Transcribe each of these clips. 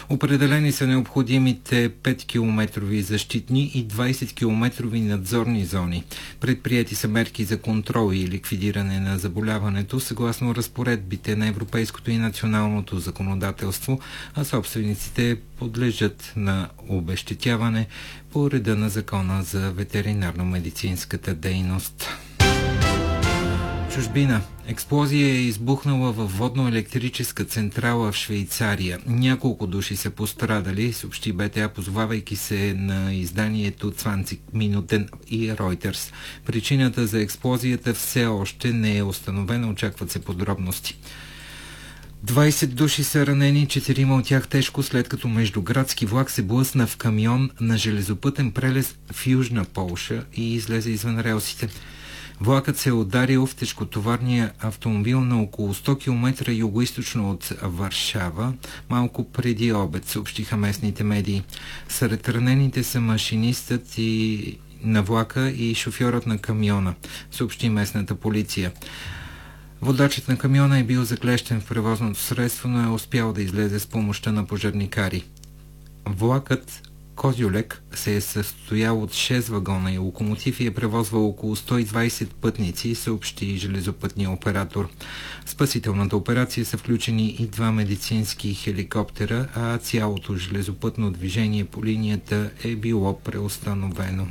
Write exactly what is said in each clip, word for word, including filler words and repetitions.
Определени са необходимите пет километрови защитни и двайсет километрови надзорни зони. Предприети са мерки за контрол и ликвидиране на заболяването съгласно разпоредбите на европейското и националното законодателство, а собствениците подлежат на обезщетяване по реда на Закона за ветеринарно-медицинската дейност. Чужбина. Експлозия е избухнала във водно-електрическа централа в Швейцария. Няколко души са пострадали, съобщи БТА, позовавайки се на изданието зwanzig Minuten и Reuters. Причината за експлозията все още не е установена, очакват се подробности. двайсет души са ранени, четирима от тях тежко, след като междуградски влак се блъсна в камион на железопътен прелез в Южна Полша и излезе извън релсите. Влакът се е ударил в тежкотоварния автомобил на около сто километра югоизточно от Варшава, малко преди обед, съобщиха местните медии. Сред ранените са машинистът и на влака и шофьорът на камиона, съобщи местната полиция. Водачът на камиона е бил заклещен в превозното средство, но е успял да излезе с помощта на пожарникари. Влакът Козюлек се е състоял от шест вагона и локомотив и е превозвал около сто и двайсет пътници, съобщи железопътния оператор. В спасителната операция са включени и два медицински хеликоптера, а цялото железопътно движение по линията е било преустановено.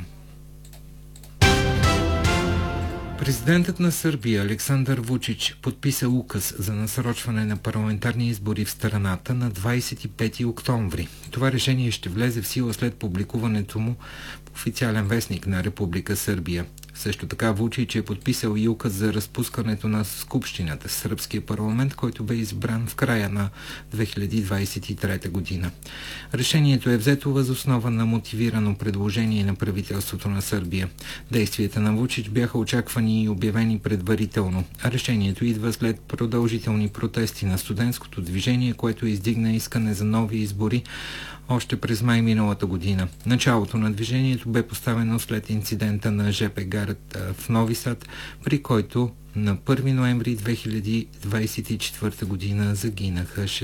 Президентът на Сърбия Александър Вучич подписа указ за насрочване на парламентарни избори в страната на двайсет и пети октомври. Това решение ще влезе в сила след публикуването му в официален вестник на Република Сърбия. Също така Вучич е подписал и указ за разпускането на Скупщината, сръбския парламент, който бе избран в края на две хиляди двайсет и трета година. Решението е взето въз основа на мотивирано предложение на правителството на Сърбия. Действията на Вучич бяха очаквани и обявени предварително. А решението идва след продължителни протести на студентското движение, което издигна искане за нови избори още през май миналата година. Началото на движението бе поставено след инцидента на ЖП гарата в Нови Сад, при който на първи ноември две хиляди двайсет и четвърта година загинаха